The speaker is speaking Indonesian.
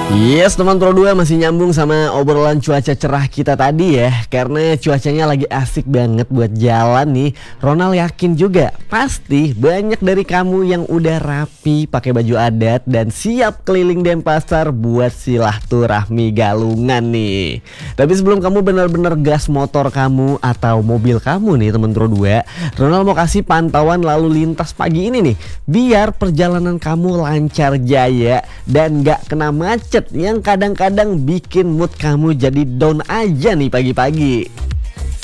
Yes, teman Pro 2 masih nyambung sama obrolan cuaca cerah kita tadi ya. Karena cuacanya lagi asik banget buat jalan nih. Ronald yakin juga pasti banyak dari kamu yang udah rapi pakai baju adat dan siap keliling Denpasar buat silaturahmi galungan nih. Tapi sebelum kamu benar-benar gas motor kamu atau mobil kamu nih teman Pro 2, Ronald mau kasih pantauan lalu lintas pagi ini nih, biar perjalanan kamu lancar jaya dan gak kena macet yang kadang-kadang bikin mood kamu jadi down aja nih pagi-pagi.